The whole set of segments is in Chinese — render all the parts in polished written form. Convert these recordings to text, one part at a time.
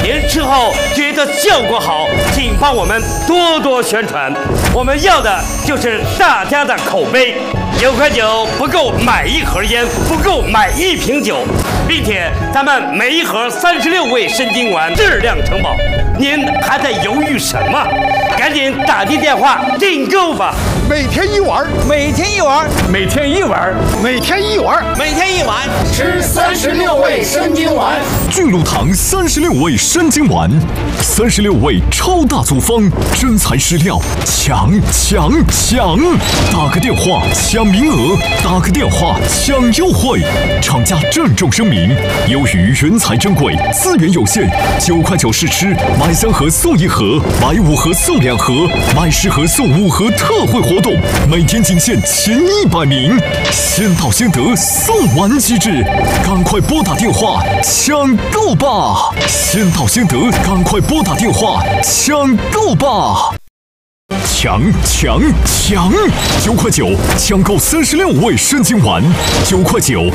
您吃后觉得效果好，请帮我们多多宣传。我们要的就是大家的口碑。9块9不够买1盒烟，不够买1瓶酒，并且咱们每1盒36味参精丸，质量承保。您还在犹豫什么？赶紧打进电话订购吧！ 每天1碗， 每天1碗， 每天1碗， 每天1碗， 每天1碗， 吃36味参精丸。 巨鹿堂36味参精丸，36味超大组方，真材实料，抢！打个电话抢名额，打个电话抢优惠。厂家郑重声明：由于人才珍贵，资源有限，9块9试吃，买3盒送1盒，买5盒送2盒，买10盒送5盒特惠活动，每天仅限前100名，先到先得，送完机制，赶快拨打电话抢购吧！先到先得，赶快拨打电话抢购吧！抢！9块9抢购36味参精丸，9块9，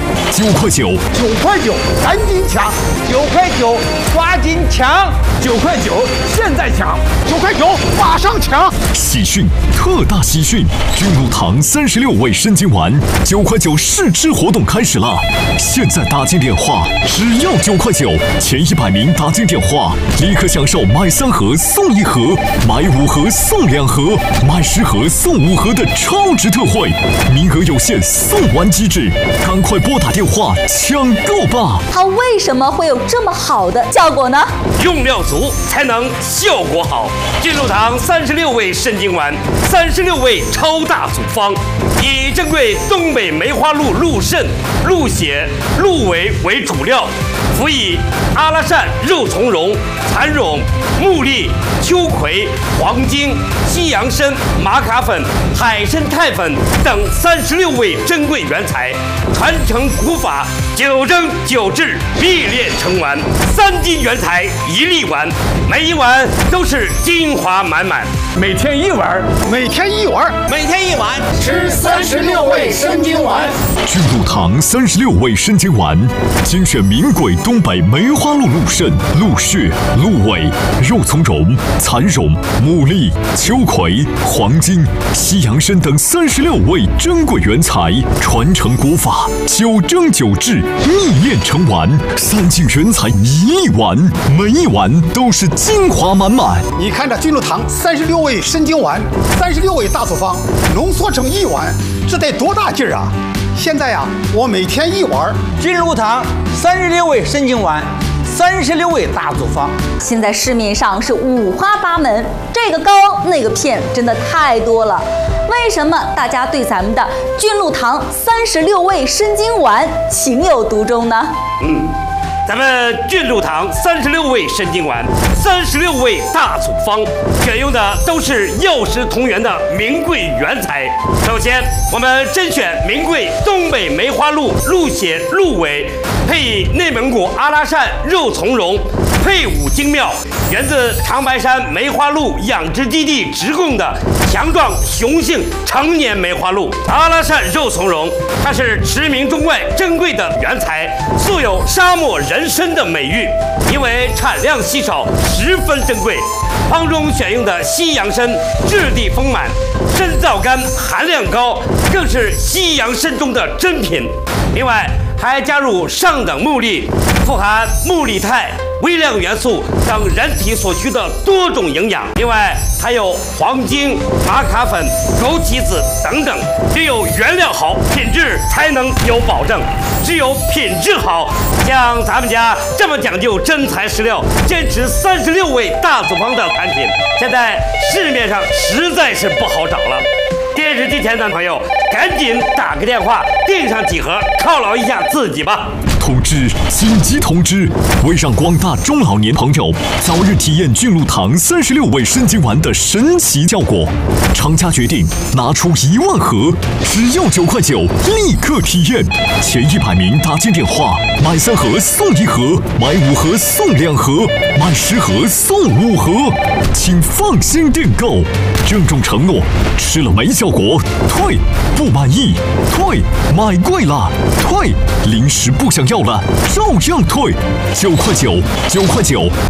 赶紧抢 ！9块9，抓紧抢 ！9块9，现在抢 ！9块9，马上抢！ 喜讯，特大喜讯！巨鹿堂36味参精丸9块9试吃活动开始了！现在打进电话，只要9块9，前100名打进电话，立刻享受买3盒送1盒，买5盒送2盒，买10盒送5盒的超值特惠，名额有限，送完机制，赶快拨打电话抢购吧！ 它为什么会有这么好的效果呢？ 用料足才能效果好。巨鹿堂36味参精丸，36味超大组方，以珍贵东北梅花鹿鹿肾、鹿血、鹿尾为主料，辅以阿拉善肉苁蓉、蚕蓉、木栗、秋葵、黄精、西洋参、玛卡粉、海参肽粉等36味珍贵原材，传承古法，9蒸9制，秘炼成丸，3斤原材1粒丸，每1碗都是精华满满。 每天1碗， 每天1碗， 每天1碗， 吃36味参精丸。 巨鹿堂36味参精丸，精选名贵东北梅花鹿鹿肾、鹿血、鹿尾、肉苁蓉、蚕蓉、木栗、秋葵、黄精、西洋参等36味珍贵原材，传承古法，9蒸9制，秘炼成丸，3斤原材1粒丸，每1碗都是精华满满。 你看这巨鹿堂36味参精丸，36味大组方，浓缩成1碗，这得多大劲儿啊！现在呀，我每天1碗。 巨鹿堂36味参精丸，36味大组方。 现在市面上是五花八门，这个膏那个片真的太多了。为什么大家对咱们的巨鹿堂36味参精丸情有独钟呢？ 咱们巨鹿堂36味参精丸，36味大组方，选用的都是药食同源的名贵原材。首先，我们甄选名贵东北梅花鹿鹿血、鹿尾，配以内蒙古阿拉善肉苁蓉，配伍精妙，源自长白山梅花鹿养殖基地直供的强壮雄性成年梅花鹿。阿拉善肉苁蓉，它是驰名中外珍贵的原材，素有沙漠人参的美誉，因为产量稀少，十分珍贵。方中选用的西洋参质地丰满，参皂苷含量高，更是西洋参中的珍品。另外还加入上等木栗，富含木栗肽、微量元素等人体所需的多种营养。另外还有黄精、玛卡粉、枸杞子等等。只有原料好，品质才能有保证。只有品质好，像咱们家这么讲究真材实料，坚持36味大组方的产品，现在市面上实在是不好找了。电视机前的朋友，赶紧打个电话订上几盒，犒劳一下自己吧。 通知！紧急通知！为让广大中老年朋友早日体验巨鹿堂36味参精丸的神奇效果，厂家决定拿出1万盒，只要9块9，立刻体验。前100名打进电话，买3盒送1盒，买5盒送2盒，买10盒送5盒，请放心订购。郑重承诺，吃了没效果退，不满意退，买贵了退，零食不想要了照样退。9块9，9块9。